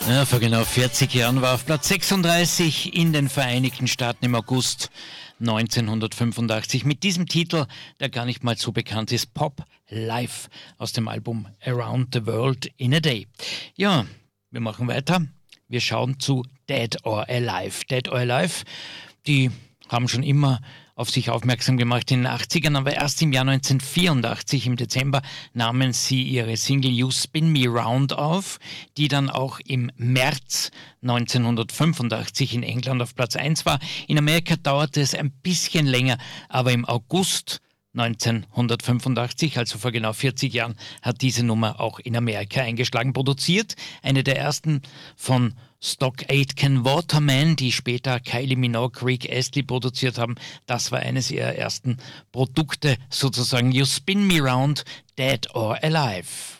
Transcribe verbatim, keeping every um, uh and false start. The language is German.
Ja, vor genau vierzig Jahren war auf Platz sechsunddreißig in den Vereinigten Staaten im August neunzehnhundertfünfundachtzig mit diesem Titel, der gar nicht mal so bekannt ist, Pop Life aus dem Album Around the World in a Day. Ja, wir machen weiter. Wir schauen zu Dead or Alive. Dead or Alive, die haben schon immer auf sich aufmerksam gemacht in den achtzigern, aber erst im Jahr neunzehnhundertvierundachtzig, im Dezember, nahmen sie ihre Single You Spin Me Round auf, die dann auch im März neunzehnhundertfünfundachtzig in England auf Platz eins war. In Amerika dauerte es ein bisschen länger, aber im August neunzehnhundertfünfundachtzig, also vor genau vierzig Jahren, hat diese Nummer auch in Amerika eingeschlagen. Produziert, eine der ersten von Stock Aitken Waterman, die später Kylie Minogue, Rick Astley produziert haben. Das war eines ihrer ersten Produkte, sozusagen You Spin Me Round, Dead or Alive.